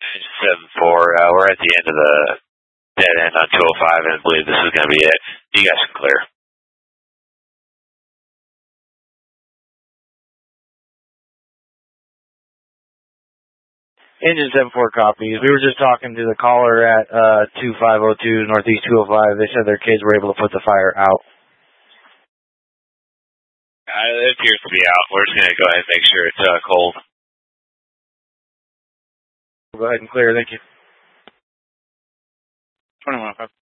7-4, we're at the end of the dead end on 205, and I believe this is going to be it. You guys can clear. Engine 74 copies. We were just talking to the caller at 2502 Northeast 205. They said their kids were able to put the fire out. It appears to be out. We're just going to go ahead and make sure it's cold. Go ahead and clear. Thank you. 2105.